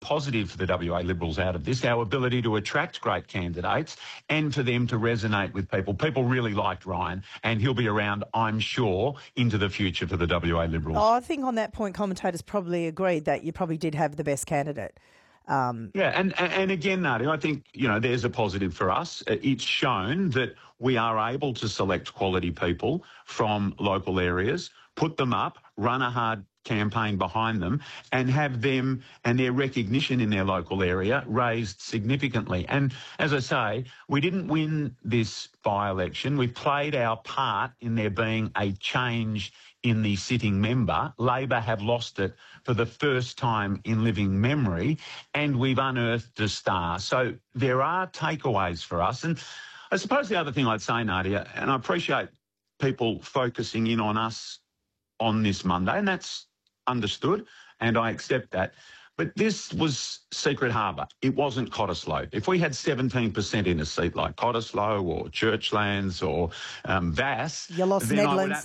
positive for the WA Liberals out of this, our ability to attract great candidates and for them to resonate with people. People really liked Ryan, and he'll be around, I'm sure, into the future for the WA Liberals. Oh, I think on that point, commentators probably agreed that you probably did have the best candidate. Yeah, and again, Nadia, I think, there's a positive for us. It's shown that we are able to select quality people from local areas, put them up, run a hard campaign behind them, and have them and their recognition in their local area raised significantly. And as I say, we didn't win this by-election. We played our part in there being a change in the sitting member. Labor have lost it for the first time in living memory, and we've unearthed a star. So there are takeaways for us. And I suppose the other thing I'd say, Nadia, and I appreciate people focusing in on us on this Monday, and that's understood, and I accept that. But this was Secret Harbour. It wasn't Cottesloe. If we had 17% in a seat like Cottesloe or Churchlands or Vass, you lost then Nedlands.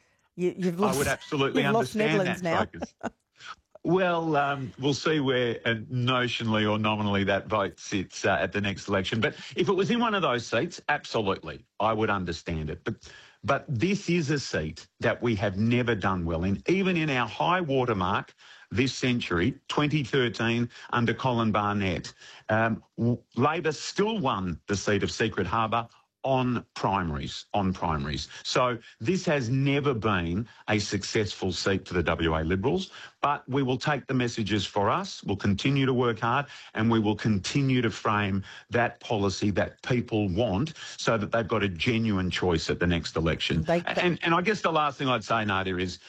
I would absolutely understand that now. focus. Well, we'll see where notionally or nominally that vote sits at the next election. But if it was in one of those seats, absolutely, I would understand it. But this is a seat that we have never done well in, even in our high watermark this century, 2013, under Colin Barnett. Labor still won the seat of Secret Harbour on primaries. So this has never been a successful seat for the WA Liberals, but we will take the messages for us, we'll continue to work hard, and we will continue to frame that policy that people want so that they've got a genuine choice at the next election. And I guess the last thing I'd say, Nadia, is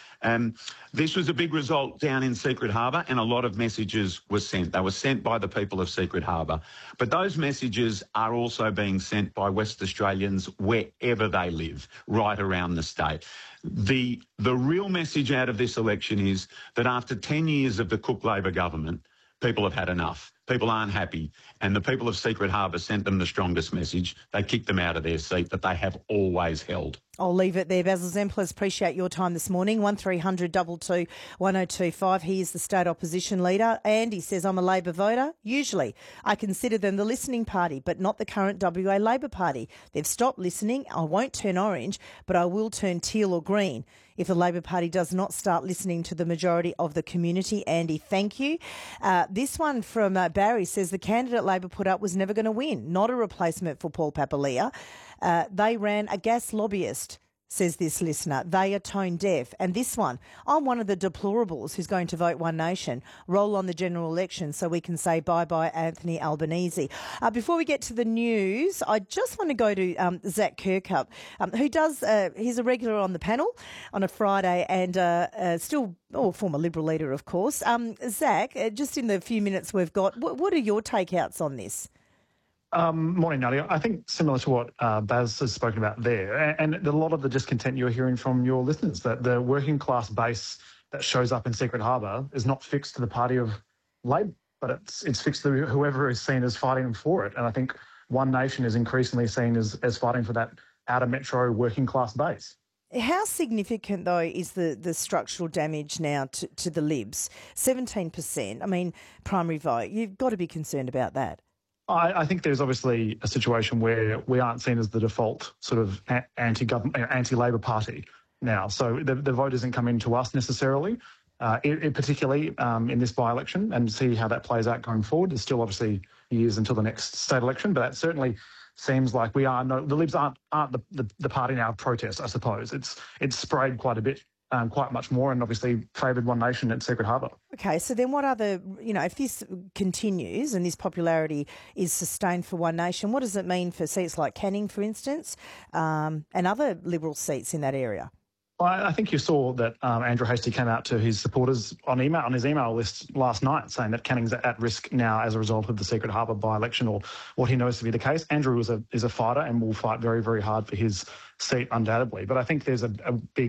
this was a big result down in Secret Harbour, and a lot of messages were sent. They were sent by the people of Secret Harbour. But those messages are also being sent by West Australians wherever they live, right around the state. The real message out of this election is that after 10 years of the Cook Labor government, people have had enough. People aren't happy. And the people of Secret Harbour sent them the strongest message. They kicked them out of their seat that they have always held. I'll leave it there. Basil Zempilas, appreciate your time this morning. 1300 22 1025. He is the state opposition leader. And he says, I'm a Labor voter. Usually I consider them the listening party, but not the current WA Labor Party. They've stopped listening. I won't turn orange, but I will turn teal or green if the Labor Party does not start listening to the majority of the community. Andy, thank you. This one from Barry says the candidate Labor put up was never going to win, not a replacement for Paul Papalia. They ran a gas lobbyist, says this listener. They are tone deaf. And this one, I'm one of the deplorables who's going to vote One Nation, roll on the general election so we can say bye-bye Anthony Albanese. Before we get to the news, I just want to go to Zach Kirkup, who does, he's a regular on the panel on a Friday and still former Liberal leader, of course. Zach, just in the few minutes we've got, what are your takeouts on this? Morning, Nadia. I think similar to what Baz has spoken about there, and a lot of the discontent you're hearing from your listeners, that the working class base that shows up in Secret Harbour is not fixed to the party of Labor, but it's fixed to whoever is seen as fighting for it. And I think One Nation is increasingly seen as fighting for that outer metro working class base. How significant, though, is the structural damage now to the Libs? 17%, I mean, primary vote. You've got to be concerned about that. I think there's obviously a situation where we aren't seen as the default sort of anti-government, anti-Labor party now. So the vote isn't coming to us necessarily, particularly in this by-election, and see how that plays out going forward. There's still obviously years until the next state election, but that certainly seems like the Libs aren't the party now of protest, I suppose. It's sprayed quite a bit. Quite much more, and obviously favoured One Nation at Secret Harbour. Okay, so then what other, if this continues and this popularity is sustained for One Nation, what does it mean for seats like Canning, for instance, and other Liberal seats in that area? Well, I think you saw that Andrew Hastie came out to his supporters on his email list last night saying that Canning's at risk now as a result of the Secret Harbour by-election, or what he knows to be the case. Andrew is a fighter and will fight very, very hard for his seat, undoubtedly. But I think there's a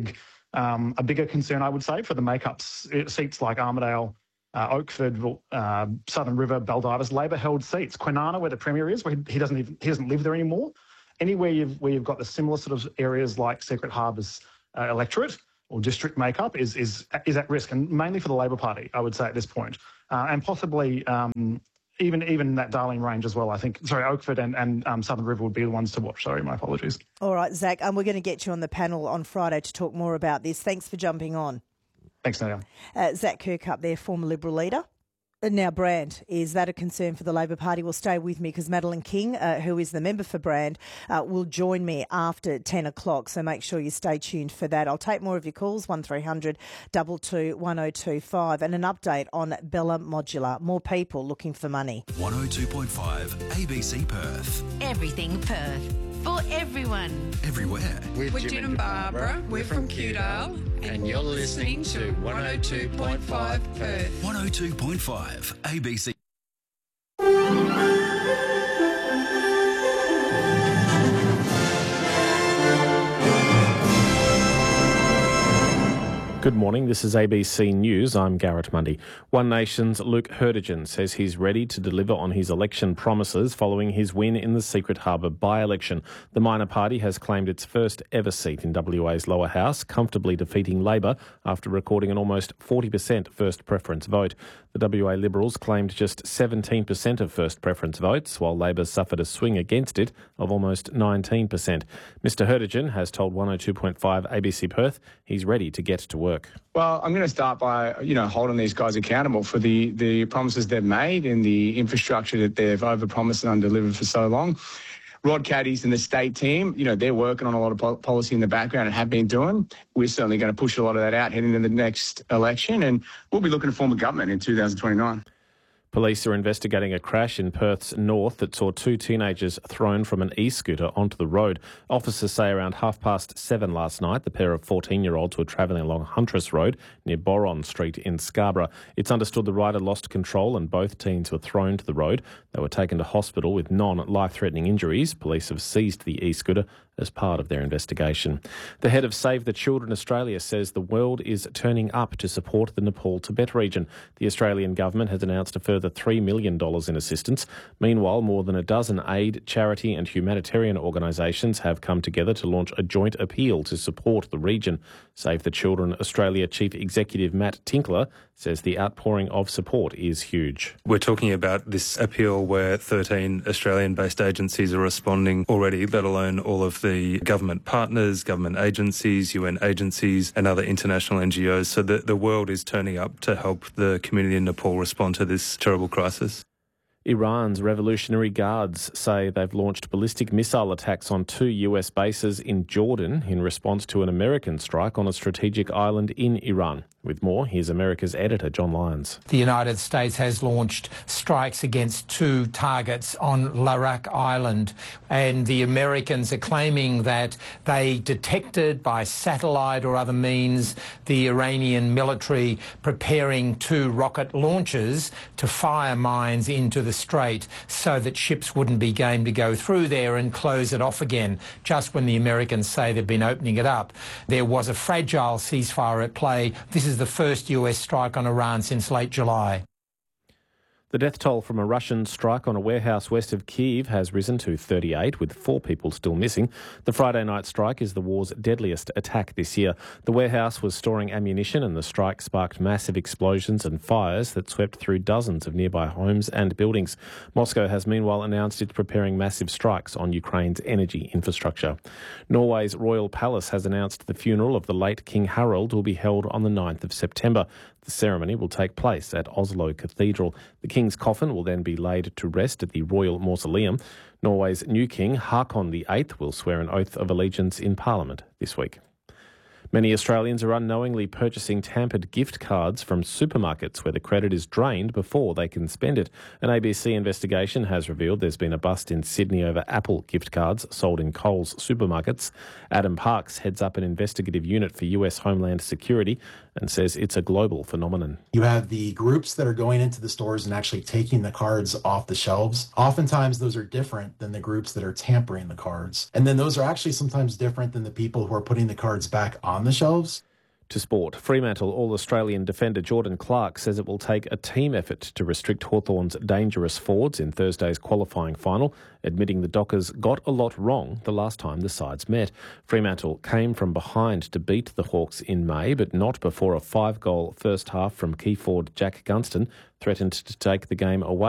bigger concern, I would say, for the makeups seats like Armidale, Oakford, Southern River, Baldivis, Labor-held seats. Kwinana, where the Premier is, where he doesn't live there anymore. Anywhere where you've got the similar sort of areas like Secret Harbour's electorate or district makeup is at risk, and mainly for the Labor Party, I would say at this point. and possibly even that Darling range as well. I think, Oakford and Southern River would be the ones to watch. Sorry, my apologies. All right, Zach, we're going to get you on the panel on Friday to talk more about this. Thanks for jumping on. Thanks, Nadia. Zach Kirkup there, former Liberal leader. Now, Brand, is that a concern for the Labor Party? Will stay with me because Madeline King, who is the member for Brand, will join me after 10 o'clock. So make sure you stay tuned for that. I'll take more of your calls, 1300 22 1025, and an update on Bella Modular. More people looking for money. 102.5 ABC Perth. Everything Perth. For everyone. Everywhere. We're Jim and Barbara. We're from Kewdale. And you're listening to 102.5 Perth. 102.5 ABC. Good morning, this is ABC News. I'm Garrett Mundy. One Nation's Luke Hurtigan says he's ready to deliver on his election promises following his win in the Secret Harbour by-election. The minor party has claimed its first ever seat in WA's lower house, comfortably defeating Labor after recording an almost 40% first preference vote. The WA Liberals claimed just 17% of first preference votes, while Labor suffered a swing against it of almost 19%. Mr Hurtigan has told 102.5 ABC Perth he's ready to get to work. Well, I'm going to start by, holding these guys accountable for the promises they've made and the infrastructure that they've overpromised and undelivered for so long. Rod Caddies and the state team, they're working on a lot of policy in the background and have been doing. We're certainly going to push a lot of that out heading into the next election, and we'll be looking to form a government in 2029. Police are investigating a crash in Perth's north that saw two teenagers thrown from an e-scooter onto the road. Officers say around 7:30 last night, the pair of 14-year-olds were travelling along Huntress Road near Boron Street in Scarborough. It's understood the rider lost control and both teens were thrown to the road. They were taken to hospital with non-life-threatening injuries. Police have seized the e-scooter as part of their investigation. The head of Save the Children Australia says the world is turning up to support the Nepal-Tibet region. The Australian government has announced a further $3 million in assistance. Meanwhile, more than a dozen aid, charity and humanitarian organisations have come together to launch a joint appeal to support the region. Save the Children Australia Chief Executive Matt Tinkler says the outpouring of support is huge. We're talking about this appeal where 13 Australian-based agencies are responding already, let alone all of the government partners, government agencies, UN agencies and other international NGOs. So the world is turning up to help the community in Nepal respond to this terrible crisis. Iran's Revolutionary Guards say they've launched ballistic missile attacks on 2 US bases in Jordan in response to an American strike on a strategic island in Iran. With more, here's America's editor, John Lyons. The United States has launched strikes against 2 targets on Larak Island, and the Americans are claiming that they detected by satellite or other means the Iranian military preparing 2 rocket launches to fire mines into the strait so that ships wouldn't be game to go through there and close it off again, just when the Americans say they've been opening it up. There was a fragile ceasefire at play. This is the first US strike on Iran since late July. The death toll from a Russian strike on a warehouse west of Kyiv has risen to 38, with 4 people still missing. The Friday night strike is the war's deadliest attack this year. The warehouse was storing ammunition and the strike sparked massive explosions and fires that swept through dozens of nearby homes and buildings. Moscow has meanwhile announced it's preparing massive strikes on Ukraine's energy infrastructure. Norway's royal palace has announced the funeral of the late King Harald will be held on the 9th of September. The ceremony will take place at Oslo Cathedral. The King's coffin will then be laid to rest at the Royal Mausoleum. Norway's new King, Haakon VIII, will swear an oath of allegiance in Parliament this week. Many Australians are unknowingly purchasing tampered gift cards from supermarkets where the credit is drained before they can spend it. An ABC investigation has revealed there's been a bust in Sydney over Apple gift cards sold in Coles supermarkets. Adam Parks heads up an investigative unit for US Homeland Security and says it's a global phenomenon. You have the groups that are going into the stores and actually taking the cards off the shelves. Oftentimes those are different than the groups that are tampering the cards. And then those are actually sometimes different than the people who are putting the cards back on the shelves. To sport. Fremantle All-Australian defender Jordan Clark says it will take a team effort to restrict Hawthorn's dangerous forwards in Thursday's qualifying final, admitting the Dockers got a lot wrong the last time the sides met. Fremantle came from behind to beat the Hawks in May, but not before a 5-goal first half from key forward Jack Gunston threatened to take the game away.